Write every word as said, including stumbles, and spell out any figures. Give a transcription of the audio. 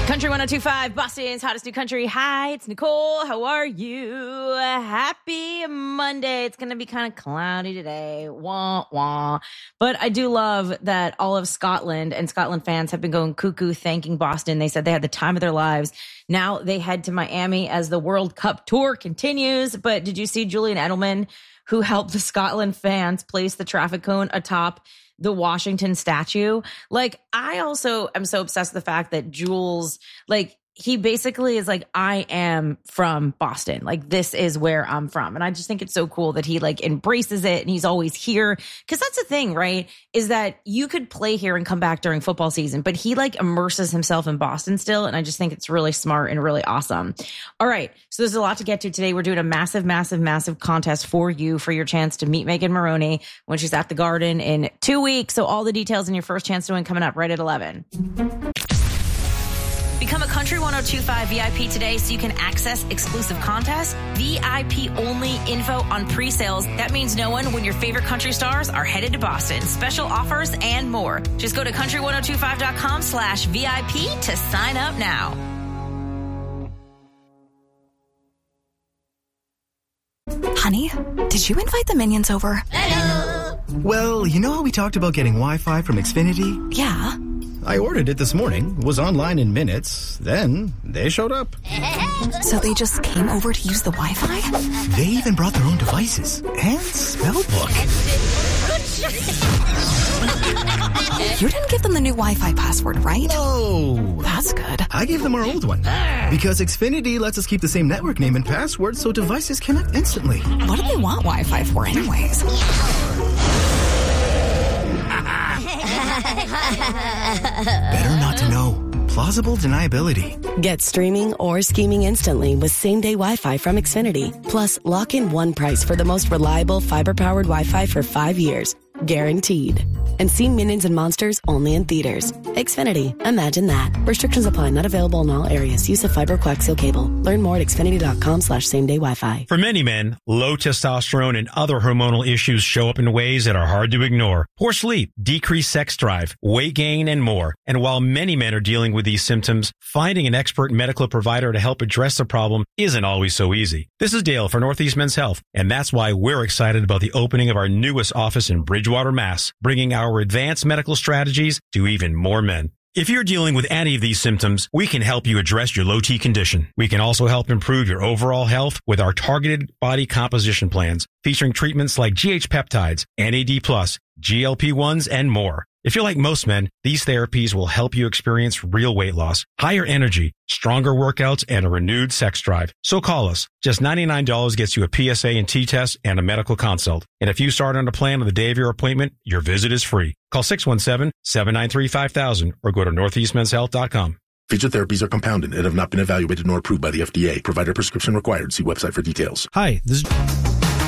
Country one oh two point five, Boston's hottest new country. Hi, it's Nicole. How are you? Happy Monday. It's going to be kind of cloudy today. Wah, wah. But I do love that all of Scotland and Scotland fans have been going cuckoo thanking Boston. They said they had the time of their lives. Now they head to Miami as the World Cup tour continues. But did you see Julian Edelman, who helped the Scotland fans place the traffic cone atop the Washington statue? Like, I also am so obsessed with the fact that Jules, like, he basically is like, I am from Boston. Like, this is where I'm from. And I just think it's so cool that he like embraces it and he's always here. Cause that's the thing, right? Is that you could play here and come back during football season, but he like immerses himself in Boston still. And I just think it's really smart and really awesome. All right. So there's a lot to get to today. We're doing a massive, massive, massive contest for you for your chance to meet Megan Maroney when she's at the Garden in two weeks. So all the details and your first chance to win coming up right at eleven. Become a Country one oh two point five V I P today so you can access exclusive contests, V I P only info on pre-sales. That means knowing when your favorite country stars are headed to Boston, special offers, and more. Just go to country one oh two five dot com slash V I P to sign up now. Honey, did you invite the minions over? Hello. Well, you know how we talked about getting Wi-Fi from Xfinity? Yeah. I ordered it this morning, was online in minutes, then they showed up. So they just came over to use the Wi-Fi? They even brought their own devices and spell book. You didn't give them the new Wi-Fi password, right? No. That's good. I gave them our old one. Because Xfinity lets us keep the same network name and password so devices connect instantly. What do they want Wi-Fi for anyways? Better not to know. Plausible deniability. Get streaming or scheming instantly with same-day Wi-Fi from Xfinity. Plus, lock in one price for the most reliable fiber-powered Wi-Fi for five years. Guaranteed. And see Minions and Monsters only in theaters. Xfinity. Imagine that. Restrictions apply. Not available in all areas. Use of fiber coaxial cable. Learn more at xfinity.com slash same-day Wi-Fi. For many men, low testosterone and other hormonal issues show up in ways that are hard to ignore. Poor sleep, decreased sex drive, weight gain, and more. And while many men are dealing with these symptoms, finding an expert medical provider to help address the problem isn't always so easy. This is Dale for Northeast Men's Health, and that's why we're excited about the opening of our newest office in Bridgewater, Mass, bringing our advanced medical strategies to even more men. If you're dealing with any of these symptoms, we can help you address your low T condition. We can also help improve your overall health with our targeted body composition plans, featuring treatments like G H peptides, N A D plus, G L P ones, and more. If you're like most men, these therapies will help you experience real weight loss, higher energy, stronger workouts, and a renewed sex drive. So call us. Just ninety-nine dollars gets you a P S A and T test and a medical consult. And if you start on a plan on the day of your appointment, your visit is free. Call six one seven, seven nine three, five thousand or go to northeast men's health dot com. Featured therapies are compounded and have not been evaluated nor approved by the F D A. Provider prescription required. See website for details. Hi, this is...